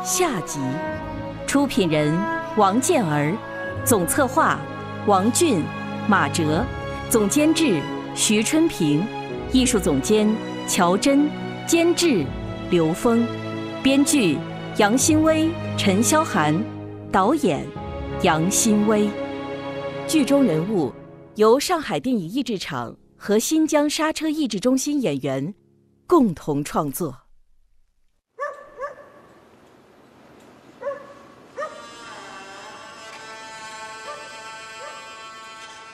下集，出品人王健儿，总策划王俊、马哲，总监制徐春平，艺术总监乔真，监制刘峰，编剧杨新威、陈霄涵，导演杨新威。剧中人物由上海电影译制厂和新疆刹车译制中心演员共同创作。